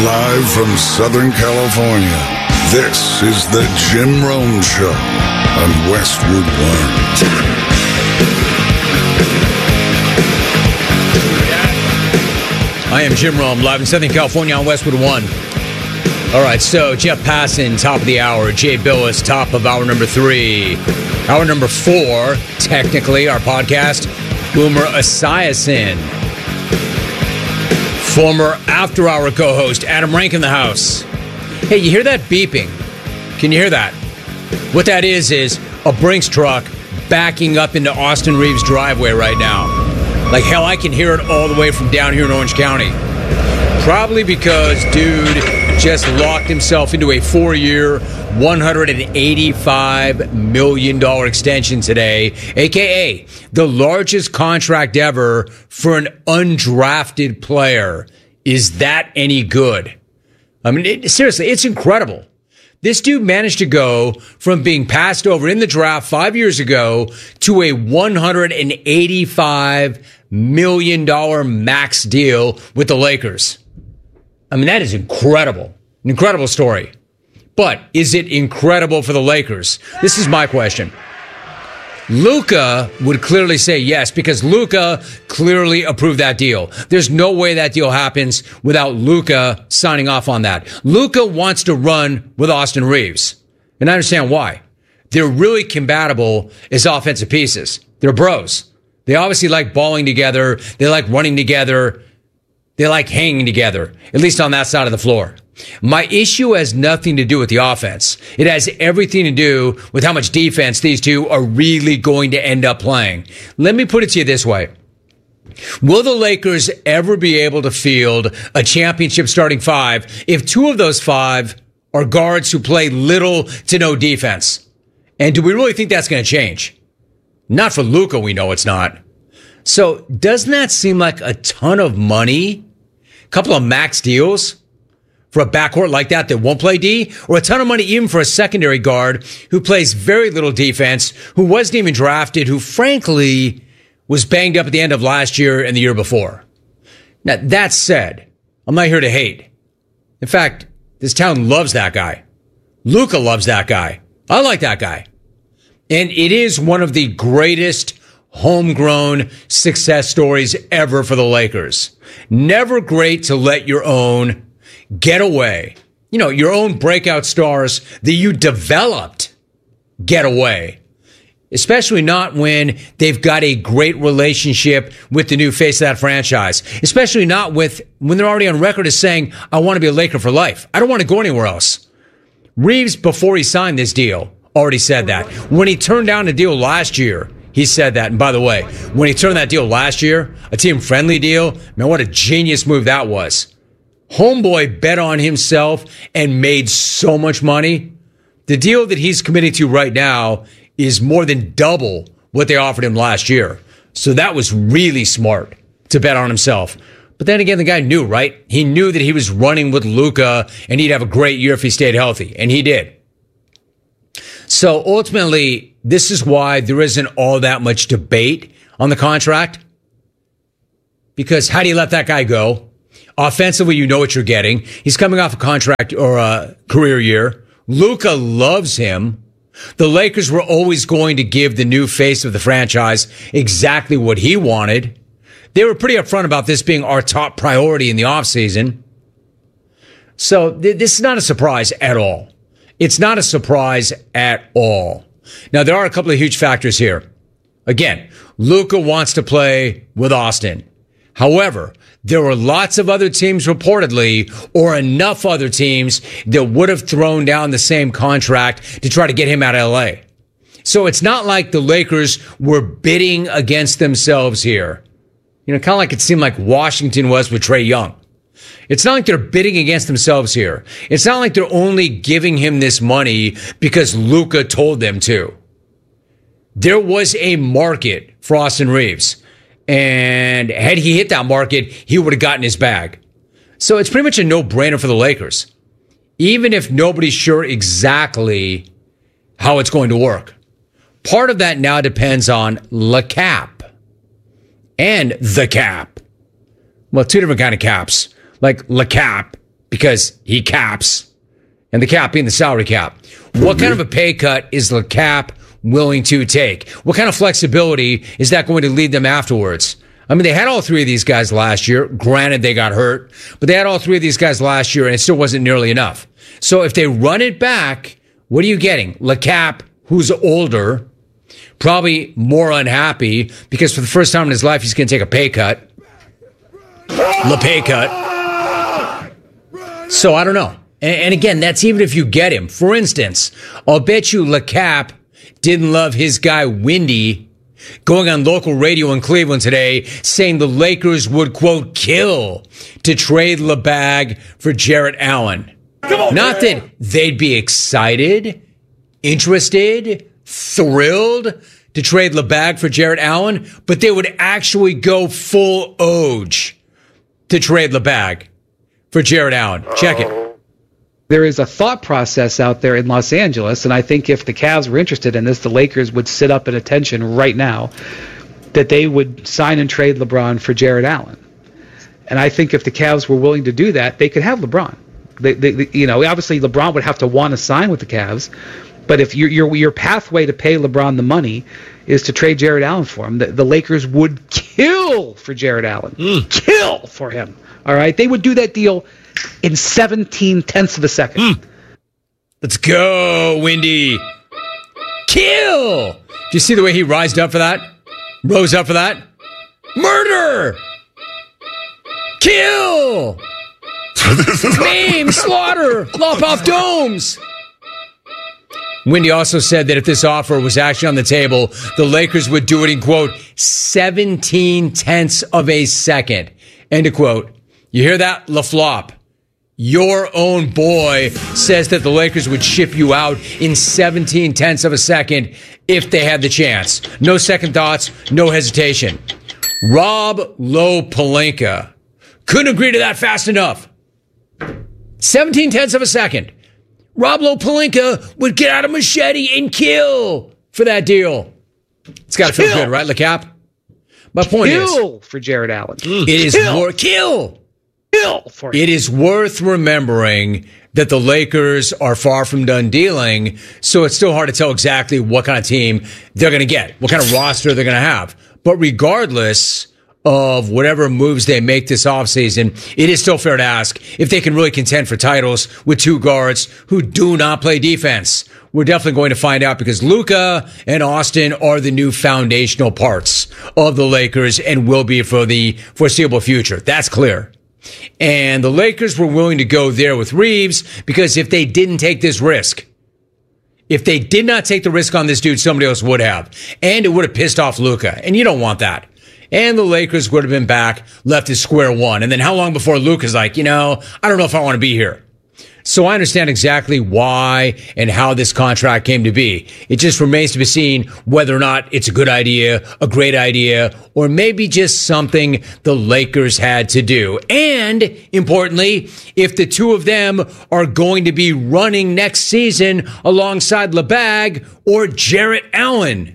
Live from Southern California, this is the Jim Rome Show on Westwood One. I am Jim Rome, live in Southern California on Westwood One. All right, so Jeff Passan, top of the hour. Jay Billis, top of hour number 3. Hour number 4, technically, our podcast, Boomer Esiason. Former After Hour co-host, Adam Rank in the house. Hey, you hear that beeping? Can you hear that? What that is a Brinks truck backing up into Austin Reeves' driveway right now. Like, hell, I can hear it all the way from down here in Orange County. Probably because dude just locked himself into a 4-year, $185 million extension today, a.k.a. the largest contract ever for an undrafted player. Is that any good? I mean, seriously, it's incredible. This dude managed to go from being passed over in the draft 5 years ago to a $185 million max deal with the Lakers. I mean, that is incredible. An incredible story. But is it incredible for the Lakers? This is my question. Luka would clearly say yes, because Luka clearly approved that deal. There's no way that deal happens without Luka signing off on that. Luka wants to run with Austin Reeves. And I understand why. They're really compatible as offensive pieces. They're bros. They obviously like balling together. They like running together. They like hanging together, at least on that side of the floor. My issue has nothing to do with the offense. It has everything to do with how much defense these two are really going to end up playing. Let me put it to you this way. Will the Lakers ever be able to field a championship starting 5 if 2 of those 5 are guards who play little to no defense? And do we really think that's going to change? Not for Luka, we know it's not. So doesn't that seem like a ton of money? A couple of max deals for a backcourt like that won't play D? Or a ton of money even for a secondary guard who plays very little defense, who wasn't even drafted, who frankly was banged up at the end of last year and the year before. Now, that said, I'm not here to hate. In fact, this town loves that guy. Luka loves that guy. I like that guy. And it is one of the greatest homegrown success stories ever for the Lakers. Never great to let your own get away. You know, your own breakout stars that you developed get away. Especially not when they've got a great relationship with the new face of that franchise. Especially not when they're already on record as saying, I want to be a Laker for life. I don't want to go anywhere else. Reeves, before he signed this deal, already said that. When he turned down the deal last year, he said that. And by the way, when he turned that deal last year, a team-friendly deal, man, what a genius move that was. Homeboy bet on himself and made so much money. The deal that he's committing to right now is more than double what they offered him last year. So that was really smart to bet on himself. But then again, the guy knew, right? He knew that he was running with Luka and he'd have a great year if he stayed healthy. And he did. So ultimately, this is why there isn't all that much debate on the contract. Because how do you let that guy go? Offensively, you know what you're getting. He's coming off a contract or a career year. Luka loves him. The Lakers were always going to give the new face of the franchise exactly what he wanted. They were pretty upfront about this being our top priority in the offseason. So this is not a surprise at all. It's not a surprise at all. Now, there are a couple of huge factors here. Again, Luka wants to play with Austin. However, there were lots of other teams reportedly, or enough other teams that would have thrown down the same contract to try to get him out of LA. So it's not like the Lakers were bidding against themselves here. You know, kind of like it seemed like Washington was with Trae Young. It's not like they're bidding against themselves here. It's not like they're only giving him this money because Luka told them to. There was a market for Austin Reeves. And had he hit that market, he would have gotten his bag. So it's pretty much a no-brainer for the Lakers. Even if nobody's sure exactly how it's going to work. Part of that now depends on the cap. And the cap. Well, two different kind of caps. Like the cap because he caps, and the cap being the salary cap. What kind of a pay cut is the cap willing to take? What kind of flexibility is that going to lead them afterwards? I mean, they had all three of these guys last year. Granted, they got hurt, but they had all three of these guys last year, and it still wasn't nearly enough. So if they run it back, what are you getting? LeCap, who's older, probably more unhappy because for the first time in his life, he's going to take a pay cut. Pay cut. So I don't know. And again, that's even if you get him. For instance, I'll bet you LeCap didn't love his guy Windy going on local radio in Cleveland today saying the Lakers would, quote, kill to trade LeBag for Jarrett Allen. Not that they'd be excited, interested, thrilled to trade LeBag for Jarrett Allen, but they would actually go full Oj to trade LeBag for Jarrett Allen. Check it. There is a thought process out there in Los Angeles, and I think if the Cavs were interested in this, the Lakers would sit up at attention right now that they would sign and trade LeBron for Jarrett Allen. And I think if the Cavs were willing to do that, they could have LeBron. Obviously LeBron would have to want to sign with the Cavs, but if your pathway to pay LeBron the money is to trade Jarrett Allen for him, the Lakers would kill for Jarrett Allen. Kill for him. All right? They would do that deal in 17/10 of a second. Let's go, Windy. Kill! Do you see the way he rose up for that? Murder! Kill! Maim, slaughter, lop off domes. Windy also said that if this offer was actually on the table, the Lakers would do it in, quote, 17/10 of a second. End of quote. You hear that, LaFlop? Your own boy says that the Lakers would ship you out in 17/10 of a second if they had the chance. No second thoughts, no hesitation. Rob Lopelinka couldn't agree to that fast enough. 17/10 of a second. Rob Lopelinka would get out a machete and kill for that deal. It's got to feel good, right, LeCap? My point is, kill for Jarrett Allen. It is more kill for him. It is worth remembering that the Lakers are far from done dealing, so it's still hard to tell exactly what kind of team they're going to get, what kind of roster they're going to have. But regardless of whatever moves they make this offseason, it is still fair to ask if they can really contend for titles with two guards who do not play defense. We're definitely going to find out because Luka and Austin are the new foundational parts of the Lakers and will be for the foreseeable future. That's clear. And the Lakers were willing to go there with Reeves because if they didn't take this risk, if they did not take the risk on this dude, somebody else would have. And it would have pissed off Luka. And you don't want that. And the Lakers would have been back, left at square one. And then how long before Luka's like, I don't know if I want to be here. So I understand exactly why and how this contract came to be. It just remains to be seen whether or not it's a good idea, a great idea, or maybe just something the Lakers had to do. And importantly, if the two of them are going to be running next season alongside LeBag or Jarrett Allen.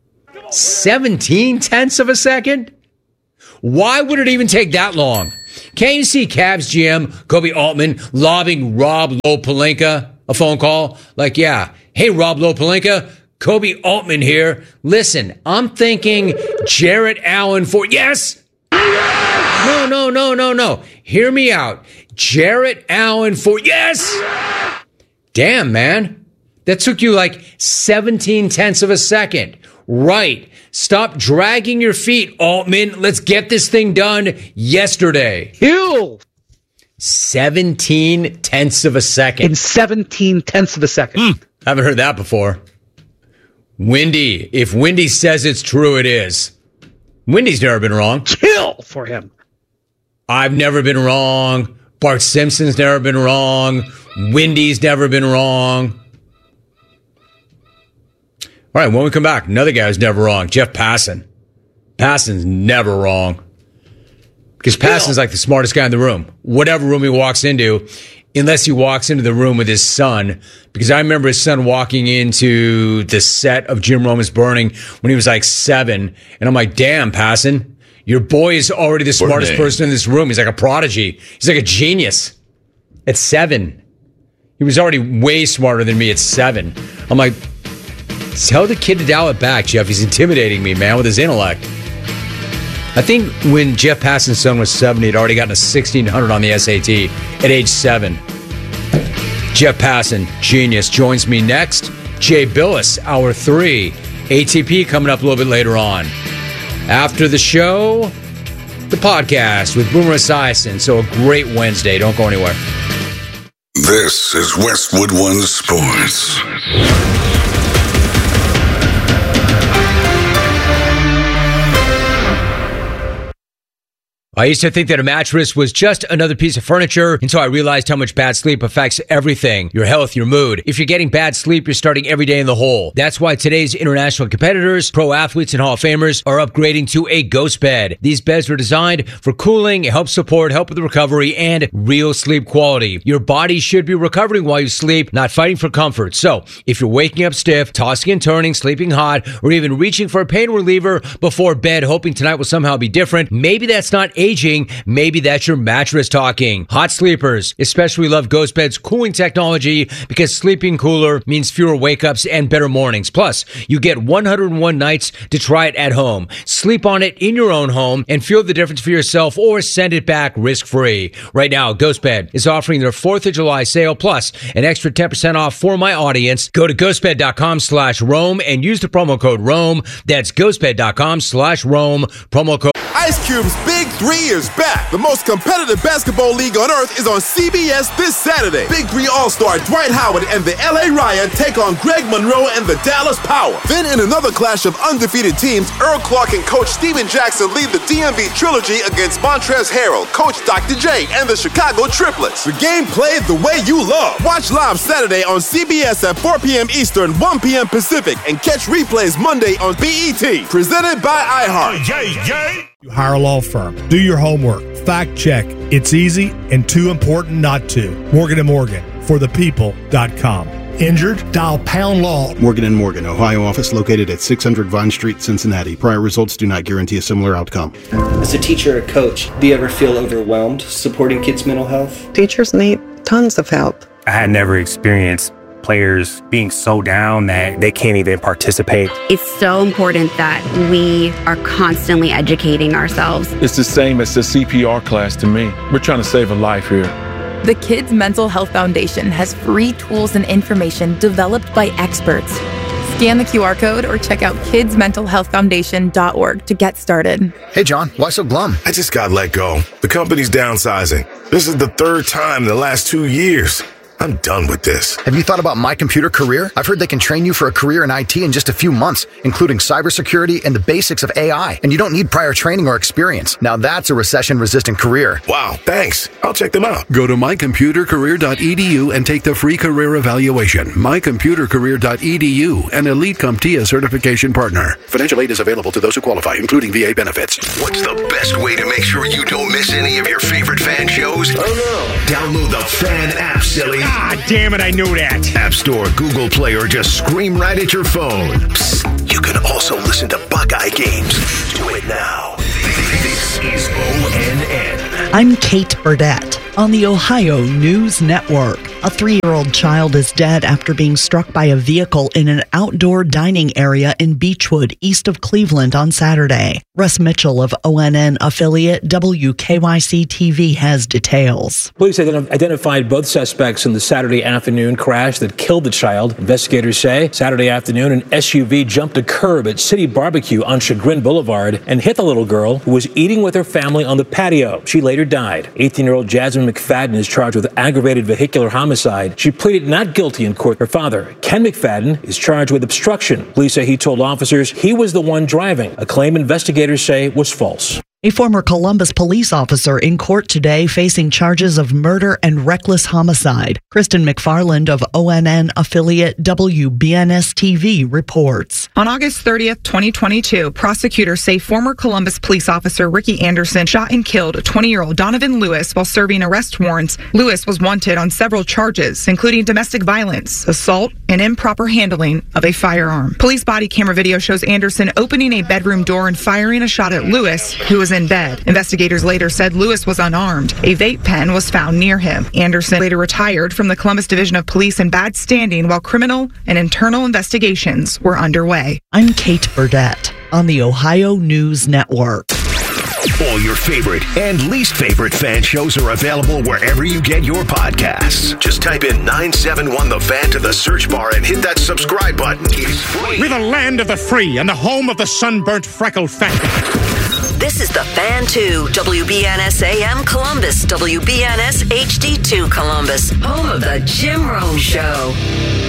17/10 of a second? Why would it even take that long? Can't you see Cavs GM Kobe Altman lobbing Rob Lopelinka a phone call? Like, hey, Rob Lopelinka, Kobe Altman here. Listen, I'm thinking Jarrett Allen for, yes! No. Hear me out. Jarrett Allen for, yes! Damn, man. That took you like 17/10 of a second. Right. Stop dragging your feet, Altman. Let's get this thing done yesterday. Kill. 17/10 of a second. In 17/10 of a second. Haven't heard that before. Windy. If Windy says it's true, it is. Windy's never been wrong. Kill for him. I've never been wrong. Bart Simpson's never been wrong. Windy's never been wrong. All right, when we come back, another guy who's never wrong, Jeff Passan. Passan's never wrong. Because Passan's like the smartest guy in the room. Whatever room he walks into, unless he walks into the room with his son. Because I remember his son walking into the set of Jim Rome is Burning when he was like 7. And I'm like, damn, Passan, your boy is already the smartest person in this room. He's like a prodigy. He's like a genius. at 7. He was already way smarter than me at 7. I'm like, tell the kid to dial it back, Jeff. He's intimidating me, man, with his intellect. I think when Jeff Passan's son was 7, he'd already gotten a 1600 on the SAT at age 7. Jeff Passan, genius, joins me next. Jay Billis, hour 3. ATP coming up a little bit later on. After the show, the podcast with Boomer Esiason. So a great Wednesday. Don't go anywhere. This is Westwood One Sports. I used to think that a mattress was just another piece of furniture until I realized how much bad sleep affects everything. Your health, your mood. If you're getting bad sleep, you're starting every day in the hole. That's why today's international competitors, pro athletes, and Hall of Famers are upgrading to a Ghost Bed. These beds are designed for cooling, help support, help with recovery, and real sleep quality. Your body should be recovering while you sleep, not fighting for comfort. So, if you're waking up stiff, tossing and turning, sleeping hot, or even reaching for a pain reliever before bed, hoping tonight will somehow be different, maybe that's not aging, maybe that's your mattress talking. Hot sleepers especially love Ghost Bed's cooling technology because sleeping cooler means fewer wake-ups and better mornings. Plus, you get 101 nights to try it at home. Sleep on it in your own home and feel the difference for yourself or send it back risk-free. Right now, Ghost Bed is offering their 4th of July sale plus an extra 10% off for my audience. Go to ghostbed.com/Rome and use the promo code Rome. That's ghostbed.com/Rome. Promo code Ice Cube's Big 3 is back. The most competitive basketball league on earth is on CBS this Saturday. Big 3 All-Star Dwight Howard and the LA Riot take on Greg Monroe and the Dallas Power. Then in another clash of undefeated teams, Earl Clark and Coach Steven Jackson lead the DMV Trilogy against Montrezl Harrell, Coach Dr. J, and the Chicago Triplets. The game played the way you love. Watch live Saturday on CBS at 4 p.m. Eastern, 1 p.m. Pacific, and catch replays Monday on BET. Presented by iHeart. You hire a law firm. Do your homework. Fact check. It's easy and too important not to. Morgan & Morgan, forthepeople.com. Injured? Dial Pound Law. Morgan & Morgan, Ohio office located at 600 Vine Street, Cincinnati. Prior results do not guarantee a similar outcome. As a teacher or coach, do you ever feel overwhelmed supporting kids' mental health? Teachers need tons of help. I had never experienced players being so down that they can't even participate. It's so important that we are constantly educating ourselves. It's the same as the CPR class to me. We're trying to save a life here. The Kids Mental Health Foundation has free tools and information developed by experts. Scan the QR code or check out kidsmentalhealthfoundation.org to get started. Hey, John, why so glum? I just got let go. The company's downsizing. This is the 3rd time in the last 2 years. I'm done with this. Have you thought about My Computer Career? I've heard they can train you for a career in IT in just a few months, including cybersecurity and the basics of AI. And you don't need prior training or experience. Now that's a recession-resistant career. Wow, thanks. I'll check them out. Go to mycomputercareer.edu and take the free career evaluation. mycomputercareer.edu, an Elite CompTIA certification partner. Financial aid is available to those who qualify, including VA benefits. What's the best way to make sure you don't miss any of your favorite fan shows? Oh, no. Download the Fan app, silly. Ah, damn it, I knew that. App Store, Google Play, or just scream right at your phone. Psst, you can also listen to Buckeye games. Do it now. This is ONN. I'm Kate Burdett on the Ohio News Network. A 3-year-old child is dead after being struck by a vehicle in an outdoor dining area in Beechwood, east of Cleveland on Saturday. Russ Mitchell of ONN affiliate WKYC-TV has details. Police identified both suspects in the Saturday afternoon crash that killed the child. Investigators say Saturday afternoon, an SUV jumped a curb at City Barbecue on Chagrin Boulevard and hit the little girl who was eating with her family on the patio. She later died. 18-year-old Jasmine McFadden is charged with aggravated vehicular homicide. She pleaded not guilty in court. Her father, Ken McFadden, is charged with obstruction. Police say he told officers he was the one driving, a claim investigators say was false. A former Columbus police officer in court today facing charges of murder and reckless homicide. Kristen McFarland of ONN affiliate WBNS-TV reports. On August 30th, 2022, prosecutors say former Columbus police officer Ricky Anderson shot and killed 20-year-old Donovan Lewis while serving arrest warrants. Lewis was wanted on several charges, including domestic violence, assault, and improper handling of a firearm. Police body camera video shows Anderson opening a bedroom door and firing a shot at Lewis, who was was in bed. Investigators later said Lewis was unarmed. A vape pen was found near him. Anderson later retired from the Columbus Division of Police in bad standing while criminal and internal investigations were underway. I'm Kate Burdett on the Ohio News Network. All your favorite and least favorite fan shows are available wherever you get your podcasts. Just type in 971 The Fan to the search bar and hit that subscribe button. It's free. We're the land of the free and the home of the sunburnt freckled fat. This is The Fan 2, WBNS AM Columbus, WBNS HD2 Columbus, home of the Jim Rome Show.